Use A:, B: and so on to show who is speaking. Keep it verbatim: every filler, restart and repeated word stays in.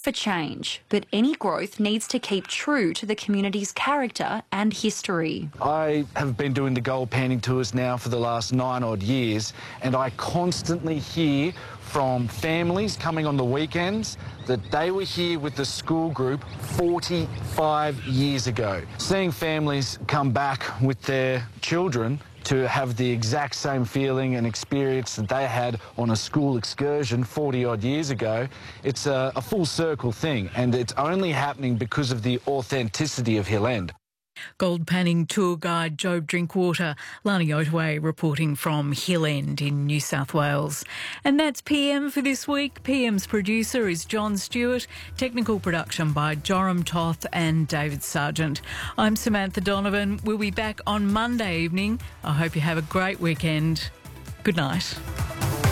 A: for change, but any growth needs to keep true to the community's character and history.
B: I have been doing the gold panning tours now for the last nine odd years, and I constantly hear from families coming on the weekends that they were here with the school group forty-five years ago. Seeing families come back with their children to have the exact same feeling and experience that they had on a school excursion forty odd years ago, it's a, a full circle thing, and it's only happening because of the authenticity of Hill End.
C: Gold panning tour guide Job Drinkwater, Lani Otway reporting from Hill End in New South Wales. And that's P M for this week. P M's producer is John Stewart. Technical production by Joram Toth and David Sargent. I'm Samantha Donovan. We'll be back on Monday evening. I hope you have a great weekend. Good night.